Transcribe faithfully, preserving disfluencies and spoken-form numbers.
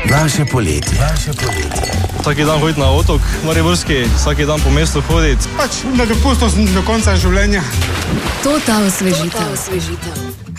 Naše poletje. Naše poletje. Vsaki dan hoditi na otok, mariborski, vsaki dan po mestu hoditi. Pač na dopustu sem do konca življenja. To ta osvežitev.